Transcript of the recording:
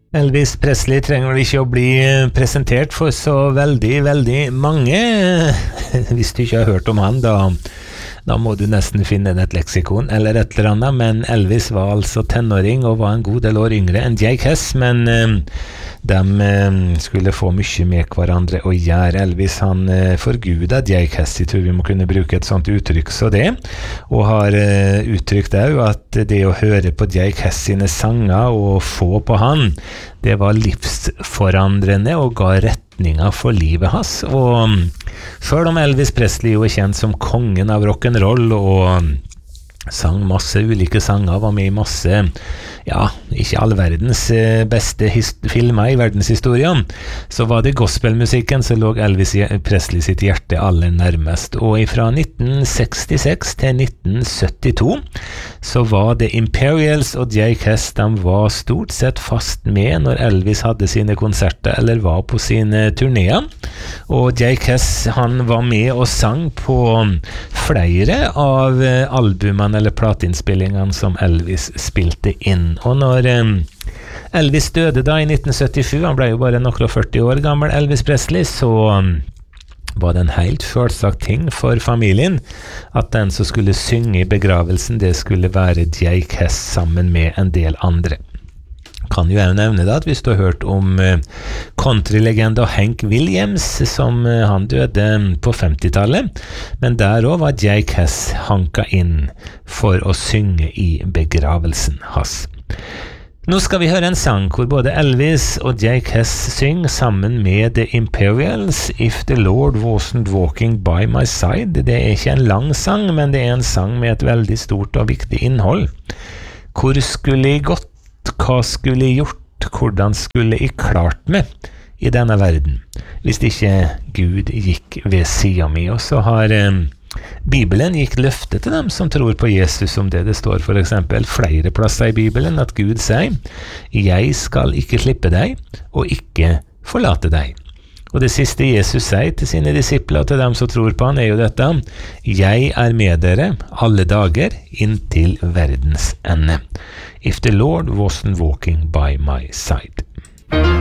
Elvis Presley trenger vel ikke å bli presentert for så veldig mange. Hvis du ikke har hørt om han, da må du nesten finne et leksikon eller et eller annet, men Elvis var altså tenåring og var en god del år yngre enn Jake Hess, men de skulle få mye med hverandre å gjøre. Elvis han forgudet Jake Hess, jeg tror vi må kunne bruke et sånt uttrykk så det, og har uttrykt også at det å høre på Jake Hess sine sanger og få på han, det var livsforandrende og ga retninger for livet hans. Og selv om Elvis Presley jo er kjent som kongen av rock'n'roll og sang masse ulike sanger, var med i masse, ja, ikke all verdens beste filmer i verdenshistorien, så var det gospelmusikken som lå Elvis Presley sitt hjerte aller nærmest. Og fra 1966 til 1972 så var det Imperials og Jake Hess, de var stort sett fast med når Elvis hadde sine konserter eller var på sine turnéer. Og Jake Hess, han var med og sang på flere av albumene eller plateinnspillingene som Elvis spilte inn. Og når Elvis døde da i 1977, han ble jo bare noen og 40 år gammel, Elvis Presley, så var det en helt selvsagt ting for familien at den som skulle synge i begravelsen, det skulle være Jake Hess sammen med en del andre. Kan jo jeg nevne det at hvis du har hørt om countrylegenda Hank Williams, som han døde på 50-tallet, men der også var Jake Hess hanka inn for å synge i begravelsen hans. Nå skal vi høre en sang hvor både Elvis og Jake Hess synger sammen med The Imperials, If the Lord Wasn't Walking by My Side. Det er ikke en lang sang, men det er en sang med et veldig stort og viktig innhold. Hvor skulle jeg gått? Hva skulle jeg gjort? Hvordan skulle jeg klart meg i denne verden hvis ikke Gud gikk ved siden min? Og så har Bibelen gitt løfte til dem som tror på Jesus om det. Det står for eksempel flere plasser i Bibelen at Gud sier: «Jeg skal ikke slippe deg og ikke forlate deg». Og det siste Jesus sier til sine disipler og til dem som tror på han er jo dette: «Jeg er med dere alle dager inntil verdens ende». If the Lord wasn't walking by my side.